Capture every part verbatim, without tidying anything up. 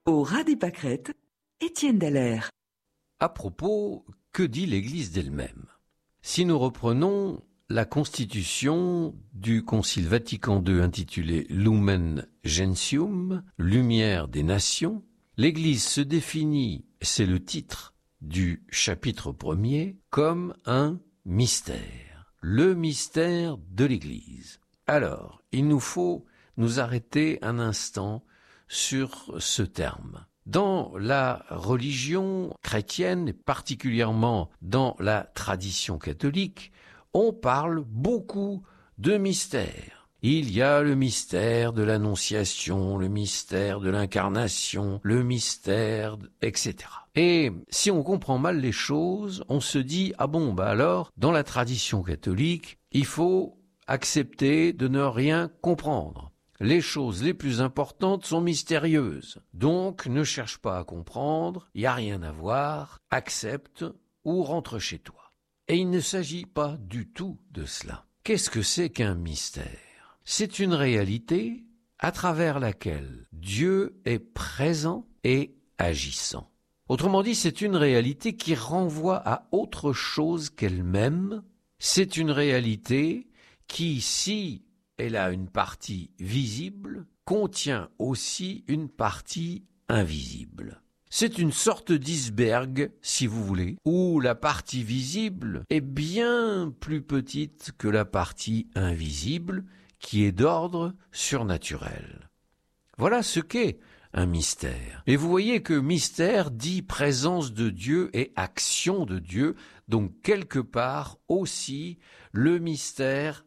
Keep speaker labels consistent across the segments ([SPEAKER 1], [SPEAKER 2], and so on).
[SPEAKER 1] Au ras des pâquerettes, Étienne Dallaire.
[SPEAKER 2] À propos, que dit l'Église d'elle-même? Si nous reprenons la constitution du Concile Vatican deux intitulée Lumen Gentium, Lumière des Nations, l'Église se définit, c'est le titre du chapitre premier, comme un mystère, le mystère de l'Église. Alors, il nous faut nous arrêter un instant sur ce terme. Dans la religion chrétienne, et particulièrement dans la tradition catholique, on parle beaucoup de mystères. Il y a le mystère de l'Annonciation, le mystère de l'Incarnation, le mystère, et cetera. Et si on comprend mal les choses, on se dit, ah bon, bah alors, dans la tradition catholique, il faut accepter de ne rien comprendre. Les choses les plus importantes sont mystérieuses. Donc, ne cherche pas à comprendre, il n'y a rien à voir, accepte ou rentre chez toi. Et il ne s'agit pas du tout de cela. Qu'est-ce que c'est qu'un mystère? C'est une réalité à travers laquelle Dieu est présent et agissant. Autrement dit, c'est une réalité qui renvoie à autre chose qu'elle-même. C'est une réalité qui, si elle a une partie visible, contient aussi une partie invisible. C'est une sorte d'iceberg, si vous voulez, où la partie visible est bien plus petite que la partie invisible, qui est d'ordre surnaturel. Voilà ce qu'est un mystère. Et vous voyez que mystère dit présence de Dieu et action de Dieu, donc quelque part aussi le mystère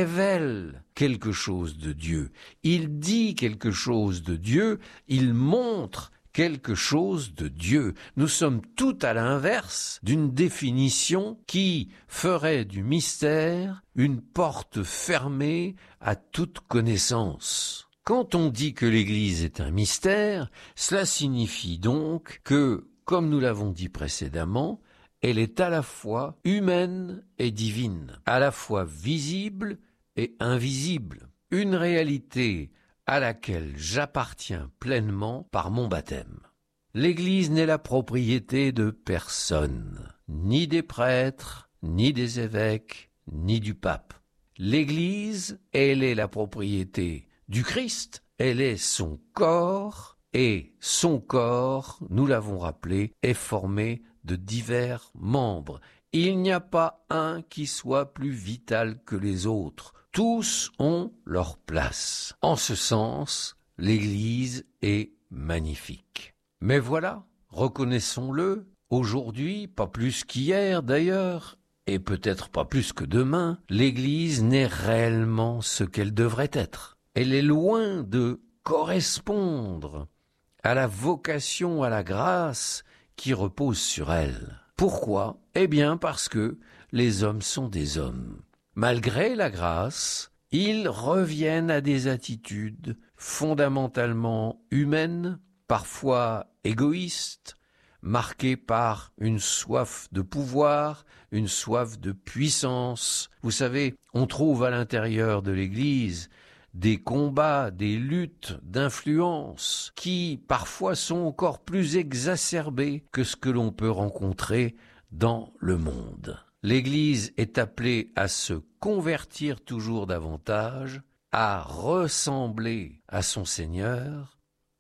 [SPEAKER 2] révèle quelque chose de Dieu. Il dit quelque chose de Dieu, il montre quelque chose de Dieu. Nous sommes tout à l'inverse d'une définition qui ferait du mystère une porte fermée à toute connaissance. Quand on dit que l'Église est un mystère, cela signifie donc que, comme nous l'avons dit précédemment, elle est à la fois humaine et divine, à la fois visible et invisible, une réalité à laquelle j'appartiens pleinement par mon baptême. L'Église n'est la propriété de personne, ni des prêtres, ni des évêques, ni du pape. L'Église, elle est la propriété du Christ, elle est son corps, et son corps, nous l'avons rappelé, est formé de divers membres. Il n'y a pas un qui soit plus vital que les autres. Tous ont leur place. En ce sens, l'Église est magnifique. Mais voilà, reconnaissons-le, aujourd'hui, pas plus qu'hier d'ailleurs, et peut-être pas plus que demain, l'Église n'est réellement ce qu'elle devrait être. Elle est loin de correspondre à la vocation, à la grâce qui repose sur elle. Pourquoi? Eh bien parce que les hommes sont des hommes. Malgré la grâce, ils reviennent à des attitudes fondamentalement humaines, parfois égoïstes, marquées par une soif de pouvoir, une soif de puissance. Vous savez, on trouve à l'intérieur de l'Église des combats, des luttes d'influence qui parfois sont encore plus exacerbées que ce que l'on peut rencontrer dans le monde. L'Église est appelée à se convertir toujours davantage, à ressembler à son Seigneur,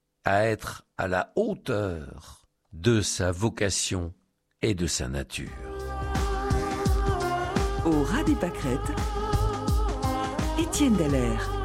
[SPEAKER 2] à être à la hauteur de sa vocation et de sa nature.
[SPEAKER 1] Au ras des pâquerettes, Étienne Dallaire.